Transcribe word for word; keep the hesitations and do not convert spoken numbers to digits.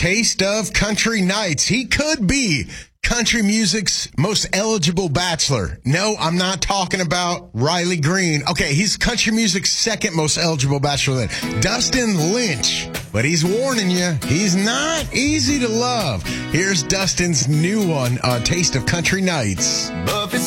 Taste of Country Nights. He could be country music's most eligible bachelor. No, I'm not talking about Riley Green. Okay, he's country music's second most eligible bachelor. Dustin Lynch. But he's warning you, he's not easy to love. Here's Dustin's new one, uh, Taste of Country Nights.